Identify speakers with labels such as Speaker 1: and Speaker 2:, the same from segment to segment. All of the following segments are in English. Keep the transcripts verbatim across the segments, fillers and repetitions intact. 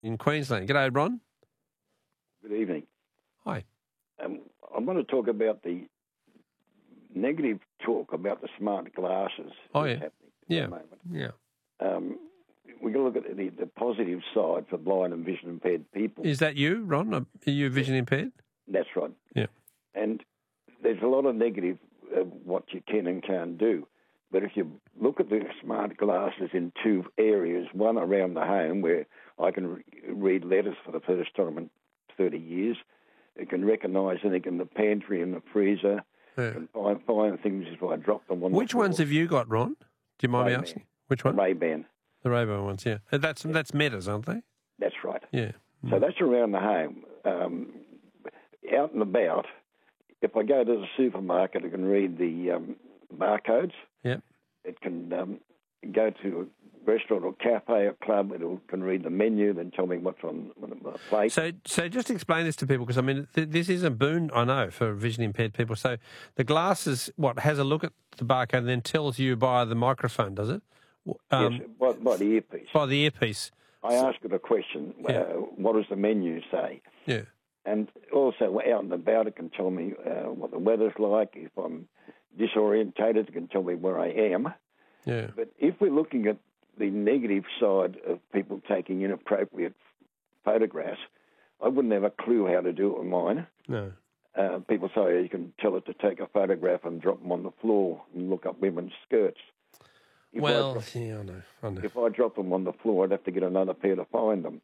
Speaker 1: in Queensland. G'day, Ron.
Speaker 2: Good evening.
Speaker 1: Hi.
Speaker 2: Um, I want to talk about the negative talk about the smart glasses
Speaker 1: Oh,
Speaker 2: that's
Speaker 1: yeah.
Speaker 2: happening at
Speaker 1: Yeah.
Speaker 2: the moment.
Speaker 1: Yeah.
Speaker 2: Um, we can look at the, the positive side for blind and vision impaired people.
Speaker 1: Is that you, Ron? Are you vision impaired?
Speaker 2: That's right.
Speaker 1: Yeah.
Speaker 2: And there's a lot of negative of what you can and can't do. But if you look at the smart glasses in two areas, one around the home where I can re- read letters for the first time in thirty years, it can recognise anything in the pantry and the freezer,
Speaker 1: Yeah.
Speaker 2: can find, find things if I drop them on
Speaker 1: Which
Speaker 2: the floor.
Speaker 1: ones have you got, Ron? Do you mind me
Speaker 2: Ray-Ban.
Speaker 1: asking? Which one?
Speaker 2: Ray-Ban.
Speaker 1: The Ray-Ban ones, yeah. Uh, That's that's Metas, aren't they?
Speaker 2: That's right.
Speaker 1: Yeah.
Speaker 2: So that's around the home. Um, out and about, if I go to the supermarket, I can read the um, barcodes.
Speaker 1: Yeah.
Speaker 2: It can um, go to a restaurant or cafe or club. It can read the menu, then tell me what's on, on the plate.
Speaker 1: So, so just explain this to people, because I mean, th- this is a boon, I know, for vision impaired people. So, the glasses, what has a look at the barcode and then tells you by the microphone, does it? Um,
Speaker 2: yes, by, by the earpiece.
Speaker 1: By the earpiece.
Speaker 2: I ask it a question.
Speaker 1: Yeah.
Speaker 2: Uh, what does the menu say?
Speaker 1: Yeah.
Speaker 2: And also out and about, it can tell me uh, what the weather's like. If I'm disorientated, it can tell me where I am.
Speaker 1: Yeah.
Speaker 2: But if we're looking at the negative side of people taking inappropriate photographs, I wouldn't have a clue how to do it with mine.
Speaker 1: No.
Speaker 2: Uh, people say you can tell it to take a photograph and drop them on the floor and look up women's skirts. If
Speaker 1: Well,
Speaker 2: I drop,
Speaker 1: yeah, I know, I know.
Speaker 2: if I drop them on the floor, I'd have to get another pair to find them.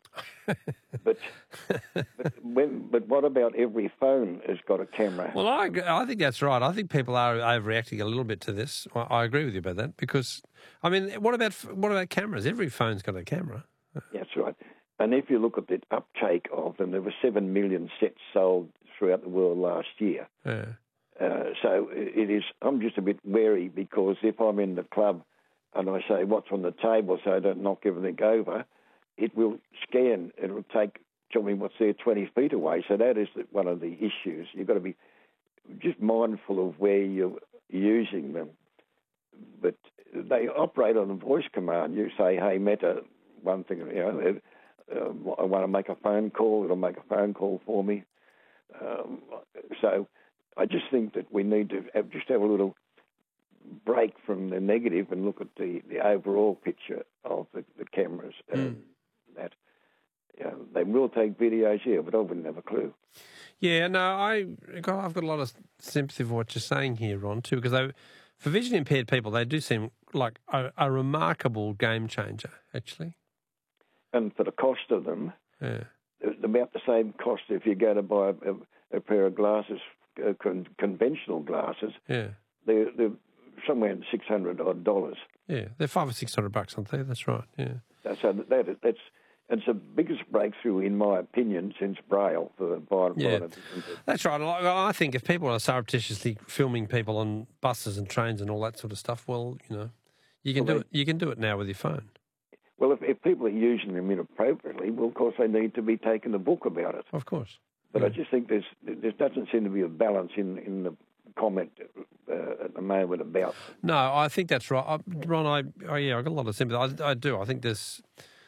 Speaker 2: but but, when, but what about every phone has got a camera?
Speaker 1: Well, I agree- I think that's right. I think people are overreacting a little bit to this. I, I agree with you about that because, I mean, what about what about cameras? Every phone's got a camera.
Speaker 2: That's right. And if you look at the uptake of them, there were seven million sets sold throughout the world last year.
Speaker 1: Yeah.
Speaker 2: Uh, so it is. I'm just a bit wary because if I'm in the club and I say what's on the table so I don't knock everything over, it will scan. It will take, tell me what's there twenty feet away. So that is one of the issues. You've got to be just mindful of where you're using them. But they operate on a voice command. You say, hey, Meta, one thing, you know, uh, I want to make a phone call. It'll make a phone call for me. Um, so I just think that we need to have, just have a little break from the negative and look at the, the overall picture of the, the cameras.
Speaker 1: Mm.
Speaker 2: Um, that you know, they will take videos here, but I wouldn't have a clue.
Speaker 1: Yeah, no, I, I've got a lot of sympathy for what you're saying here, Ron, too, because they, for vision impaired people, they do seem like a, a remarkable game changer, actually.
Speaker 2: And for the cost of them,
Speaker 1: Yeah.
Speaker 2: it's about the same cost if you go to buy a, a pair of glasses, uh, con- conventional glasses.
Speaker 1: Yeah.
Speaker 2: They're, they're somewhere in six hundred odd dollars.
Speaker 1: Yeah, they're five or six hundred bucks, aren't they? That's right. Yeah.
Speaker 2: So that is, that's it's the biggest breakthrough, in my opinion, since Braille for blind.
Speaker 1: Yeah,
Speaker 2: blind and-
Speaker 1: that's right. I I think if people are surreptitiously filming people on buses and trains and all that sort of stuff, well, you know, you can
Speaker 2: Well,
Speaker 1: do it.
Speaker 2: they-
Speaker 1: You can do it now with your phone.
Speaker 2: Well, if, if people are using them inappropriately, well, of course, they need to be taking a book about it.
Speaker 1: Of course.
Speaker 2: But
Speaker 1: Yeah.
Speaker 2: I just think there's there doesn't seem to be a balance in in the comment uh, at the moment about.
Speaker 1: No, I think that's right, I, Ron. I oh yeah, I got a lot of sympathy. I, I do. I think there's,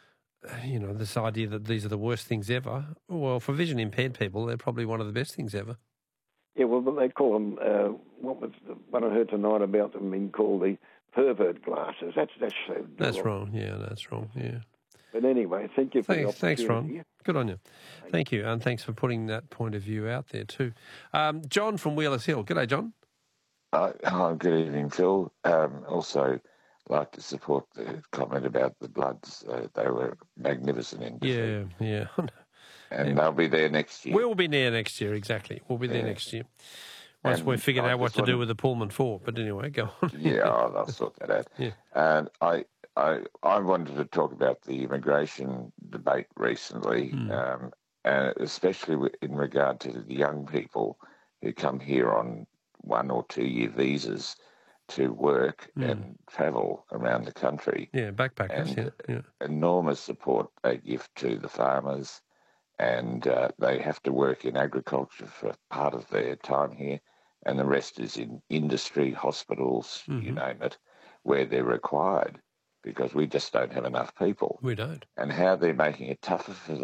Speaker 1: you know, this idea that these are the worst things ever. Well, for vision impaired people, they're probably one of the best things ever.
Speaker 2: Yeah, well, they call them. Uh, what was the one I heard tonight about them being called the pervert glasses? That's that's so.
Speaker 1: That's wrong. Yeah, that's wrong. Yeah.
Speaker 2: But anyway, thank you for
Speaker 1: Thanks,
Speaker 2: the
Speaker 1: thanks,
Speaker 2: opportunity.
Speaker 1: Ron. Good on you. Thank you, and thanks for putting that point of view out there too. Um, John from Wheelers Hill. G'day, John.
Speaker 3: Uh, hi, good evening, Phil. Um, also, like to support the comment about the Bloods. Uh, they were magnificent in defeat.
Speaker 1: Yeah, yeah.
Speaker 3: And
Speaker 1: yeah.
Speaker 3: they'll be there next year.
Speaker 1: We'll be there next year, exactly. We'll be there
Speaker 3: Yeah.
Speaker 1: next year. Once
Speaker 3: And
Speaker 1: we've figured
Speaker 3: I
Speaker 1: out what
Speaker 3: just
Speaker 1: to do
Speaker 3: wanted-
Speaker 1: with the Pullman four. But anyway, go on.
Speaker 3: Yeah, I'll, I'll sort that out.
Speaker 1: Yeah.
Speaker 3: And I, I, I wanted to talk about the immigration debate recently,
Speaker 1: Mm.
Speaker 3: um, and especially wi- in regard to the young people who come here on one or two year visas to work
Speaker 1: Mm.
Speaker 3: and travel around the country.
Speaker 1: Yeah, backpackers,
Speaker 3: And
Speaker 1: yeah. yeah.
Speaker 3: enormous support they give to the farmers, and uh, they have to work in agriculture for part of their time here, and the rest is in industry, hospitals, you
Speaker 1: Mhm.
Speaker 3: name it, where they're required, because we just don't have enough people.
Speaker 1: We don't.
Speaker 3: And how they're making it tougher for